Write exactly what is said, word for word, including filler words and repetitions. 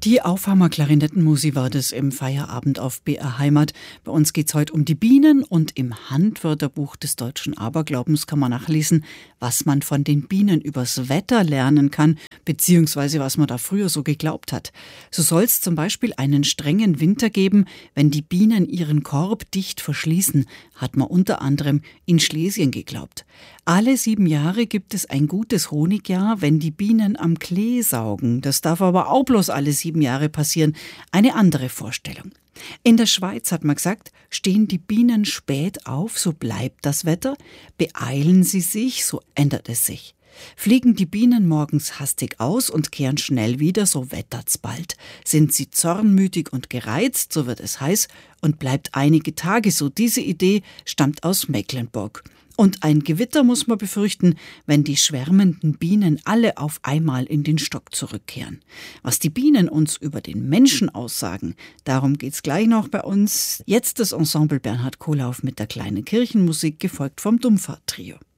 Die Aufhammer Klarinettenmusik war das im Feierabend auf B R Heimat. Bei uns geht's heute um die Bienen und im Handwörterbuch des deutschen Aberglaubens kann man nachlesen, was man von den Bienen übers Wetter lernen kann, beziehungsweise was man da früher so geglaubt hat. So soll's zum Beispiel einen strengen Winter geben, wenn die Bienen ihren Korb dicht verschließen, hat man unter anderem in Schlesien geglaubt. Alle sieben Jahre gibt es ein gutes Honigjahr, wenn die Bienen am Klee saugen. Das darf aber auch bloß alle sieben Jahre passieren. Eine andere Vorstellung. In der Schweiz, hat man gesagt, stehen die Bienen spät auf, so bleibt das Wetter. Beeilen sie sich, so ändert es sich. Fliegen die Bienen morgens hastig aus und kehren schnell wieder, so wettert's bald. Sind sie zornmütig und gereizt, so wird es heiß und bleibt einige Tage so. Diese Idee stammt aus Mecklenburg. Und ein Gewitter muss man befürchten, wenn die schwärmenden Bienen alle auf einmal in den Stock zurückkehren. Was die Bienen uns über den Menschen aussagen, darum geht's gleich noch bei uns. Jetzt das Ensemble Bernhard Kohlauf mit der kleinen Kirchenmusik, gefolgt vom Dumpfer-Trio.